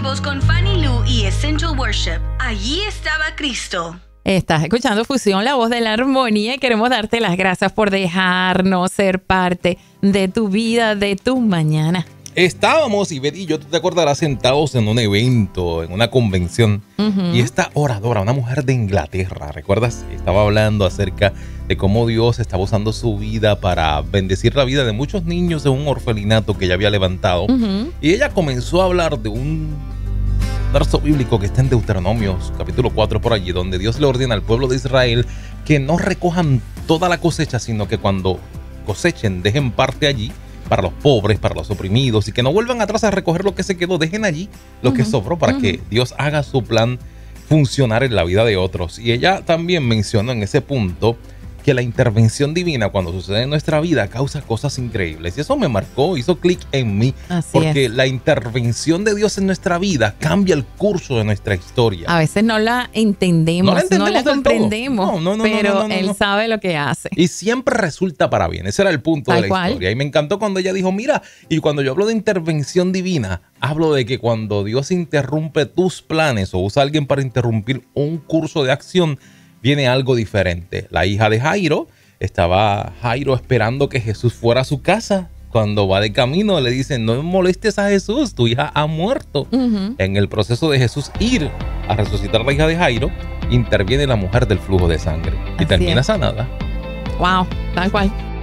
Ambos con Fanny Lu y Essential Worship. Allí estaba Cristo. Estás escuchando Fusión, la voz de la armonía, y queremos darte las gracias por dejarnos ser parte de tu vida, de tu mañana. Estábamos, Ivette y yo, tú te acordarás, sentados en un evento, en una convención, y esta oradora, una mujer de Inglaterra, ¿recuerdas? Estaba hablando acerca de cómo Dios estaba usando su vida para bendecir la vida de muchos niños en un orfelinato que ella había levantado. Y ella comenzó a hablar de un verso bíblico que está en Deuteronomios, capítulo 4, por allí, donde Dios le ordena al pueblo de Israel que no recojan toda la cosecha, sino que cuando cosechen, dejen parte allí para los pobres, para los oprimidos, y que no vuelvan atrás a recoger lo que se quedó, dejen allí lo que sobró para que Dios haga su plan funcionar en la vida de otros. Y ella también mencionó en ese punto que la intervención divina, cuando sucede en nuestra vida, causa cosas increíbles. Y eso me marcó, hizo clic en mí. Porque la intervención de Dios en nuestra vida cambia el curso de nuestra historia. A veces no la entendemos, no la comprendemos, pero Él sabe lo que hace. Y siempre resulta para bien. Ese era el punto de la historia. Y me encantó cuando ella dijo, mira, y cuando yo hablo de intervención divina, hablo de que cuando Dios interrumpe tus planes o usa a alguien para interrumpir un curso de acción, viene algo diferente. La hija de Jairo, estaba Jairo esperando que Jesús fuera a su casa. Cuando va de camino le dicen, no molestes a Jesús, tu hija ha muerto. En el proceso de Jesús ir a resucitar a la hija de Jairo, interviene la mujer del flujo de sangre y termina sanada. Wow, tal cual.